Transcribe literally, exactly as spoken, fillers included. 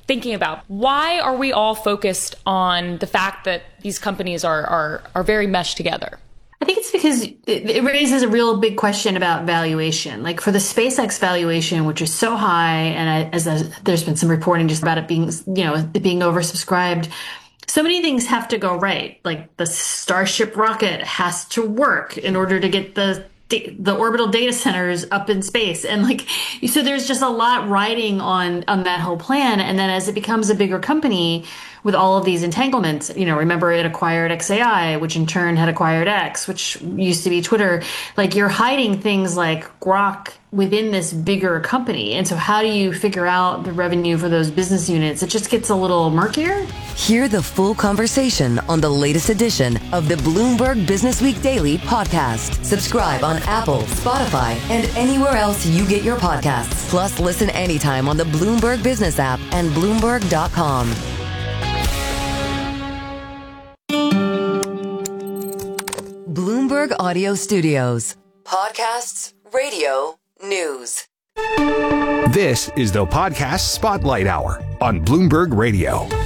thinking about. Why are we all focused on the fact that these companies are are, are very meshed together? I think it's because it, it raises a real big question about valuation. Like for the SpaceX valuation, which is so high, and I, as a, there's been some reporting just about it being, you know, it being oversubscribed. So many things have to go right. Like the Starship rocket has to work in order to get the the orbital data centers up in space. And like, so there's just a lot riding on, on that whole plan. And then as it becomes a bigger company with all of these entanglements, you know, remember it acquired X A I, which in turn had acquired X, which used to be Twitter. Like you're hiding things like Grok within this bigger company. And so how do you figure out the revenue for those business units? It just gets a little murkier. Hear the full conversation on the latest edition of the Bloomberg Business Week Daily podcast. Subscribe on Apple, Spotify, and anywhere else you get your podcasts. Plus, listen anytime on the Bloomberg Business app and Bloomberg dot com. Bloomberg Audio Studios. Podcasts, radio, news. This is the Podcast Spotlight Hour on Bloomberg Radio.